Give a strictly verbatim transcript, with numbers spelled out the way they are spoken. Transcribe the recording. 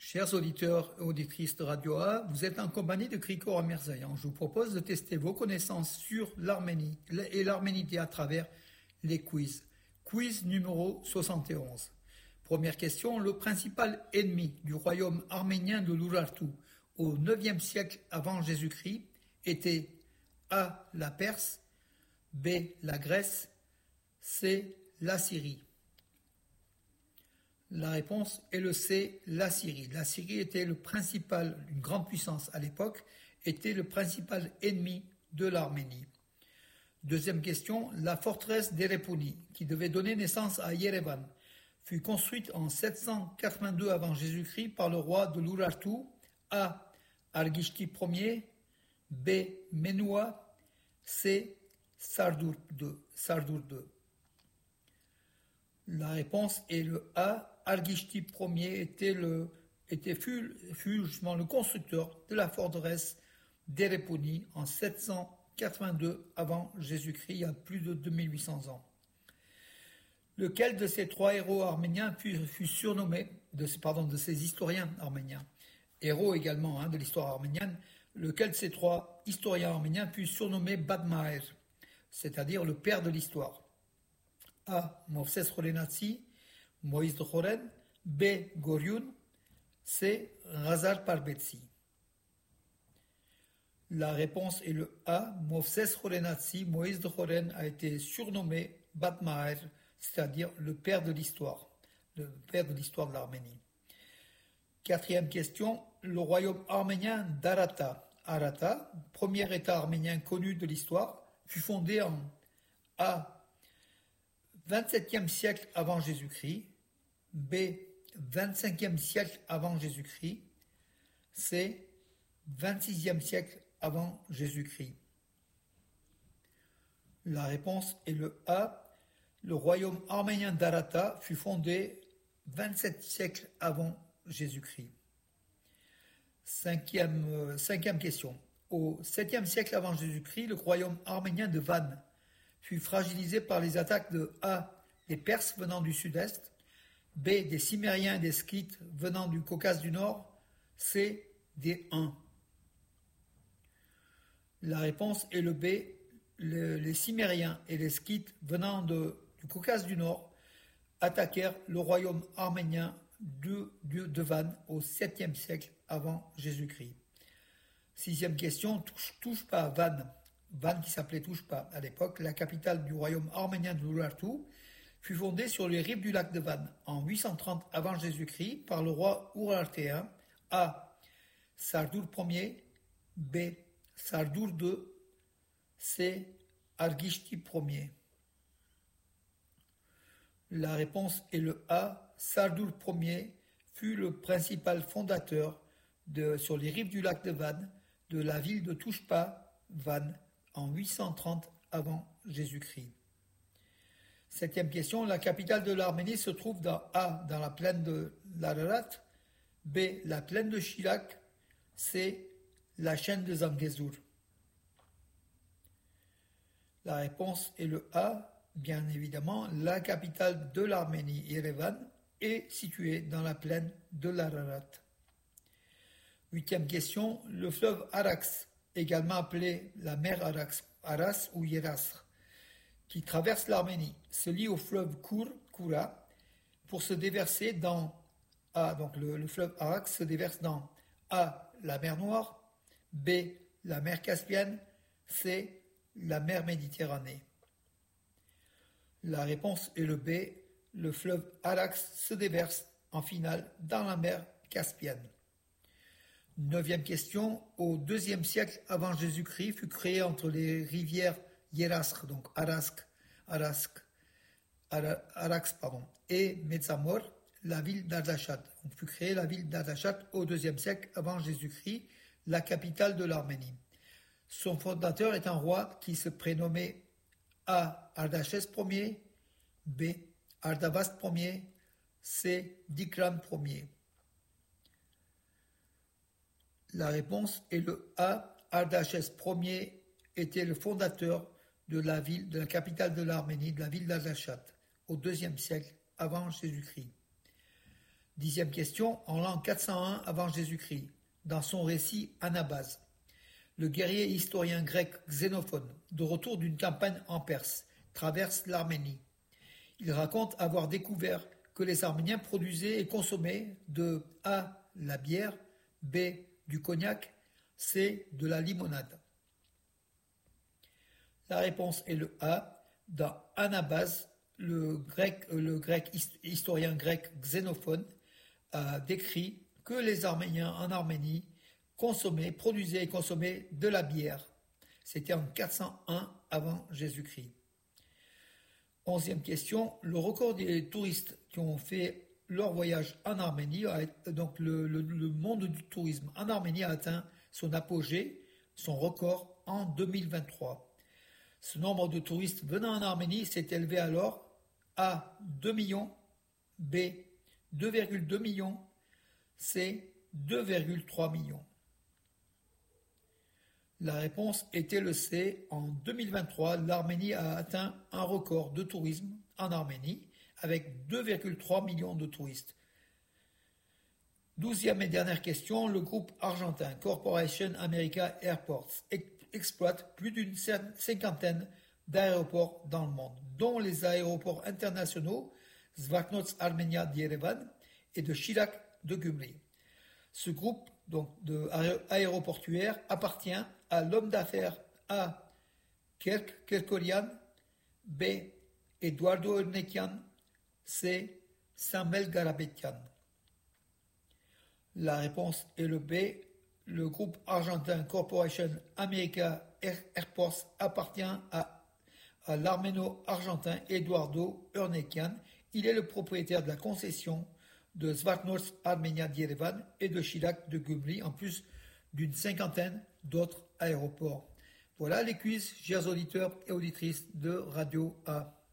Chers auditeurs et auditrices de Radio A, vous êtes en compagnie de Krikor Amirzayan. Je vous propose de tester vos connaissances sur l'Arménie et l'arménité à travers les quiz. Quiz numéro soixante et onze. Première question, le principal ennemi du royaume arménien de l'Urartu au neuvième siècle avant Jésus-Christ était A. la Perse, B. la Grèce, C. la Syrie. La réponse est le C, la Syrie. La Syrie était le principal, une grande puissance à l'époque, était le principal ennemi de l'Arménie. Deuxième question, la forteresse d'Ereponi, qui devait donner naissance à Yerevan, fut construite en sept cent quatre-vingt-deux avant Jésus-Christ par le roi de l'Urartu, A. Argishti Ier, B. Menua, C. Sardur deux. Sardur deux. La réponse est le A. Argishti Ier était le, était, fut, fut justement le constructeur de la forteresse d'Ereponi en sept cent quatre-vingt-deux avant Jésus-Christ, il y a plus de deux mille huit cents ans. Lequel de ces trois héros arméniens fut, fut surnommé, de, pardon, de ces historiens arméniens, héros également hein, de l'histoire arménienne, lequel de ces trois historiens arméniens fut surnommé Badmaer, c'est-à-dire le père de l'histoire? A. Movses Khorenatsi, Moïse de Khoren, B. Goryun, C. Razar Parbetsi. La réponse est le A. Movses Khorenatsi, Moïse de Khoren a été surnommé Badmaer, c'est-à-dire le père de l'histoire, le père de l'histoire de l'Arménie. Quatrième question, le royaume arménien d'Arata. Arata, premier État arménien connu de l'histoire, fut fondé en A. vingt-septième siècle avant Jésus-Christ, B. vingt-cinquième siècle avant Jésus-Christ, C. vingt-sixième siècle avant Jésus-Christ. La réponse est le A. Le royaume arménien d'Arata fut fondé vingt-sept siècles avant Jésus-Christ. Cinquième, euh, cinquième question. Au septième siècle avant Jésus-Christ, le royaume arménien de Van fut fragilisé par les attaques de A. des Perses venant du sud-est, B. des Cimmériens et des Skythes venant du Caucase du Nord, C. des Huns. La réponse est le B. Le, les Cimmériens et les Skythes venant de, du Caucase du Nord attaquèrent le royaume arménien de, de, de Van au septième siècle avant Jésus-Christ. Sixième question, touche, touche pas Van. Van qui s'appelait Touchpa à l'époque, la capitale du royaume arménien de l'Urartu, fut fondée sur les rives du lac de Van en huit cent trente avant Jésus-Christ par le roi urartéen A. Sardur Ier, B. Sardur deux, C. Argishti Ier. La réponse est le A. Sardur Ier fut le principal fondateur de, sur les rives du lac de Van de la ville de Touchpa, Van, en huit cent trente avant Jésus-Christ. Septième question, la capitale de l'Arménie se trouve dans A. dans la plaine de l'Ararat, B. la plaine de Chirac, C. la chaîne de Zangezur. La réponse est le A. Bien évidemment, la capitale de l'Arménie, Yerevan, est située dans la plaine de l'Ararat. Huitième question, le fleuve Arax, également appelé la mer Arax, Aras ou Yerasr, qui traverse l'Arménie, se lie au fleuve Kour, Koura, pour se déverser dans A. Donc le, le fleuve Arax se déverse dans A. la mer Noire, B. la mer Caspienne, C. la mer Méditerranée. La réponse est le B. Le fleuve Arax se déverse en finale dans la mer Caspienne. Neuvième question, au deuxième siècle avant Jésus-Christ fut créé entre les rivières Yerasr, donc Arask, Arask, Ara, Arax, pardon, et Metsamor, la ville d'Ardachat. On fut créée la ville d'Ardachat au deuxième siècle avant Jésus-Christ, la capitale de l'Arménie. Son fondateur est un roi qui se prénommait A. Ardachès Ier, B. Ardavast Ier, C. Dikran Ier. La réponse est le A. Ardachès Ier était le fondateur de la ville, de la capitale de l'Arménie, de la ville d'Ardachat, au deuxième siècle avant Jésus-Christ. Dixième question, en l'an quatre cent un avant Jésus-Christ, dans son récit Anabase, le guerrier historien grec Xénophone, de retour d'une campagne en Perse, traverse l'Arménie. Il raconte avoir découvert que les Arméniens produisaient et consommaient de A. la bière, B. du cognac, C. de la limonade. La réponse est le A. Dans Anabase, le grec, le grec historien grec Xénophone a décrit que les Arméniens en Arménie consommaient, produisaient et consommaient de la bière. C'était en quatre cent un avant Jésus-Christ. Onzième question, le record des touristes qui ont fait leur voyage en Arménie, donc le, le, le monde du tourisme en Arménie a atteint son apogée, son record en deux mille vingt-trois. Ce nombre de touristes venant en Arménie s'est élevé alors à deux millions, B deux virgule deux millions, C deux virgule trois millions. La réponse était le C. En deux mille vingt-trois, l'Arménie a atteint un record de tourisme en Arménie avec deux virgule trois millions de touristes. Douzième et dernière question, le groupe argentin Corporation America Airports exploite plus d'une cinquantaine d'aéroports dans le monde, dont les aéroports internationaux Zvartnots Armenia d'Yerevan et de Chilak de Gümrü. Ce groupe donc, de aéroportuaire appartient à l'homme d'affaires A. Kirk Kerkorian, B. Eduardo Örnekian, C. Samuel Garabetian. La réponse est le B. Le groupe argentin Corporation America Airports appartient à, à l'arméno-argentin Eduardo Örnekian. Il est le propriétaire de la concession de Zvartnots Armenia d'Yerevan et de Chilak de Gümrü, en plus d'une cinquantaine d'autres aéroports. Voilà les quiz, chers auditeurs et auditrices de Radio A.